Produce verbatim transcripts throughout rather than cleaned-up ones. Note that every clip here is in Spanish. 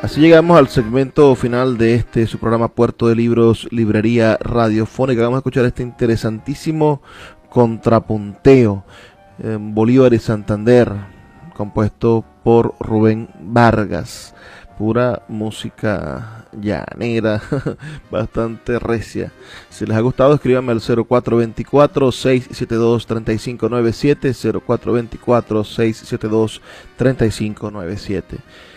Así llegamos al segmento final de este su programa Puerto de Libros, Librería Radiofónica. Vamos a escuchar este interesantísimo contrapunteo en Bolívar y Santander, compuesto por Rubén Vargas. Pura música llanera, bastante recia. Si les ha gustado, escríbanme al cero cuatro dos cuatro, seis siete dos, tres cinco nueve siete, cero cuatro dos cuatro, seis siete dos, tres cinco nueve siete.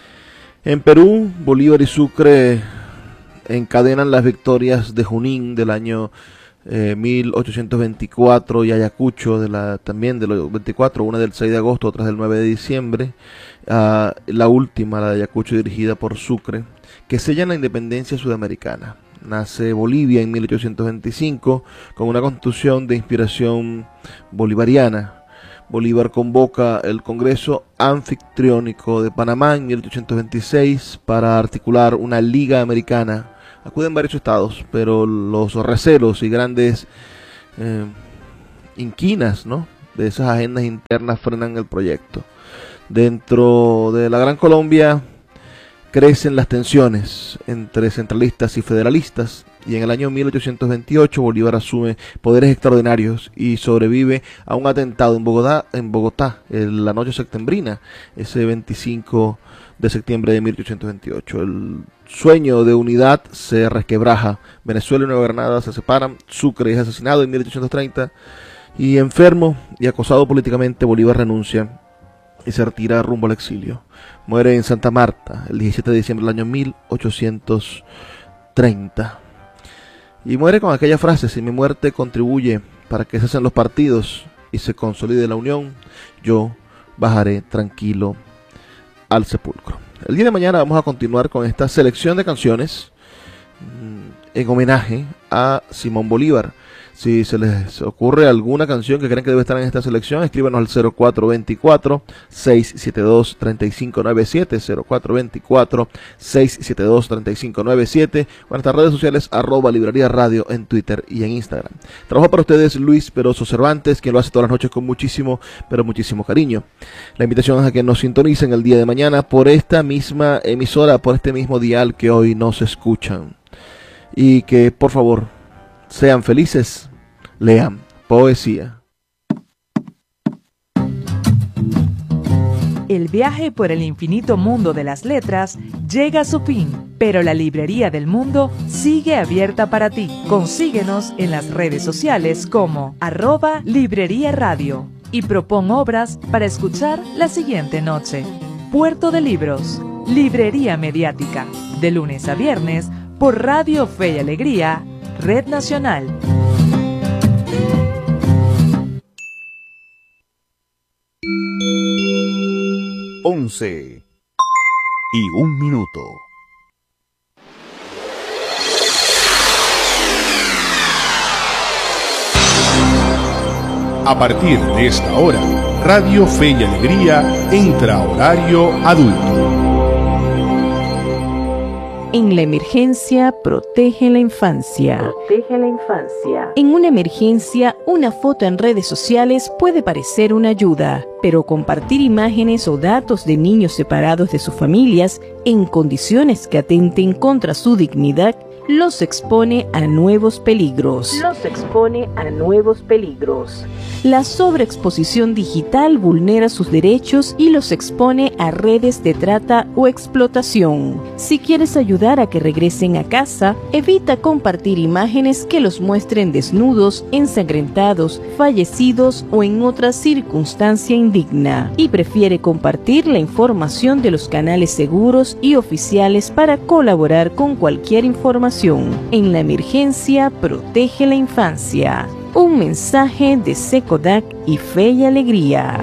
En Perú, Bolívar y Sucre encadenan las victorias de Junín del año eh, mil ochocientos veinticuatro y Ayacucho de la, también de los veinticuatro, una del seis de agosto, otra del nueve de diciembre. Uh, la última, la de Ayacucho, dirigida por Sucre, que sellan la independencia sudamericana. Nace Bolivia en mil ochocientos veinticinco con una constitución de inspiración bolivariana. Bolívar convoca el Congreso Anfitriónico de Panamá en mil ochocientos veintiséis para articular una Liga Americana. Acuden varios estados, pero los recelos y grandes eh, inquinas, ¿no?, de esas agendas internas frenan el proyecto. Dentro de la Gran Colombia crecen las tensiones entre centralistas y federalistas, y en el año mil ochocientos veintiocho Bolívar asume poderes extraordinarios y sobrevive a un atentado en Bogotá, en Bogotá, en la noche septembrina, ese veinticinco de septiembre de mil ochocientos veintiocho. El sueño de unidad se resquebraja. Venezuela y Nueva Granada se separan. Sucre es asesinado en mil ochocientos treinta y, enfermo y acosado políticamente, Bolívar renuncia y se retira rumbo al exilio. Muere en Santa Marta el diecisiete de diciembre del año mil ochocientos treinta. Y muere con aquella frase: si mi muerte contribuye para que cesen los partidos y se consolide la unión, yo bajaré tranquilo al sepulcro. El día de mañana vamos a continuar con esta selección de canciones mmm, en homenaje a Simón Bolívar. Si se les ocurre alguna canción que creen que debe estar en esta selección, escríbanos al cero cuatro dos cuatro, seis siete dos, tres cinco nueve siete, cero cuatro dos cuatro, seis siete dos, tres cinco nueve siete, o en nuestras redes sociales, arroba Librería Radio en Twitter y en Instagram. Trabajo para ustedes Luis Peroso Cervantes, quien lo hace todas las noches con muchísimo, pero muchísimo cariño. La invitación es a que nos sintonicen el día de mañana por esta misma emisora, por este mismo dial que hoy nos escuchan. Y que, por favor, sean felices, lean poesía. El viaje por el infinito mundo de las letras llega a su fin, pero la Librería del Mundo sigue abierta para ti. Consíguenos en las redes sociales como arroba Librería Radio y propon obras para escuchar la siguiente noche. Puerto de Libros, Librería Mediática, de lunes a viernes por Radio Fe y Alegría, Red Nacional. Once y un minuto. A partir de esta hora, Radio Fe y Alegría entra a horario adulto. En la emergencia, protege la infancia. Protege la infancia. En una emergencia, una foto en redes sociales puede parecer una ayuda, pero compartir imágenes o datos de niños separados de sus familias en condiciones que atenten contra su dignidad los expone a nuevos peligros. Los expone a nuevos peligros. La sobreexposición digital vulnera sus derechos y los expone a redes de trata o explotación. Si quieres ayudar a que regresen a casa, evita compartir imágenes que los muestren desnudos, ensangrentados, fallecidos o en otra circunstancia indigna. Y prefiere compartir la información de los canales seguros y oficiales para colaborar con cualquier información. En la emergencia, protege la infancia. Un mensaje de SECODAC y Fe y Alegría.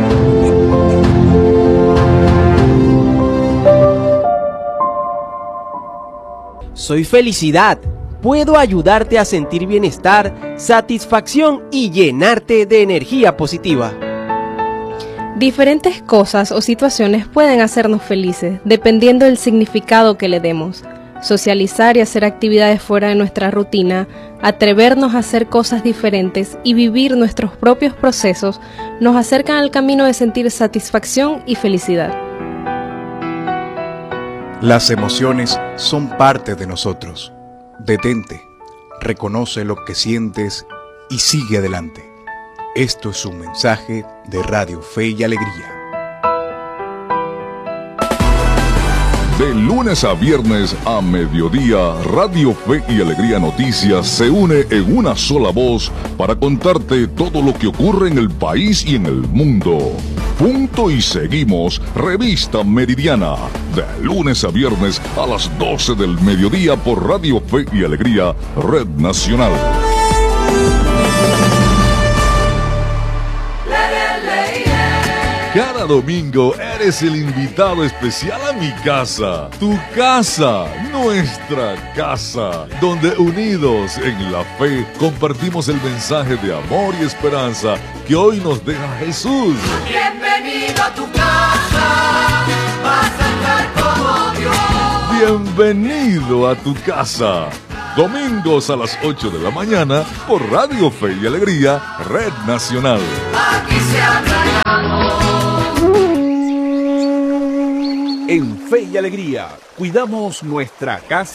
Soy felicidad. Puedo ayudarte a sentir bienestar, satisfacción y llenarte de energía positiva. Diferentes cosas o situaciones pueden hacernos felices, dependiendo del significado que le demos. Socializar y hacer actividades fuera de nuestra rutina, atrevernos a hacer cosas diferentes y vivir nuestros propios procesos nos acercan al camino de sentir satisfacción y felicidad. Las emociones son parte de nosotros. Detente, reconoce lo que sientes y sigue adelante. Esto es un mensaje de Radio Fe y Alegría. De lunes a viernes a mediodía, Radio Fe y Alegría Noticias se une en una sola voz para contarte todo lo que ocurre en el país y en el mundo. Punto y seguimos, Revista Meridiana, de lunes a viernes a las doce del mediodía por Radio Fe y Alegría, Red Nacional. Cada domingo eres el invitado especial a mi casa, tu casa, nuestra casa, donde unidos en la fe compartimos el mensaje de amor y esperanza que hoy nos deja Jesús. Bienvenido a tu casa, vas a estar como Dios. Bienvenido a tu casa. Domingos a las ocho de la mañana por Radio Fe y Alegría, Red Nacional. Aquí se habla de amor. En Fe y Alegría, cuidamos nuestra casa.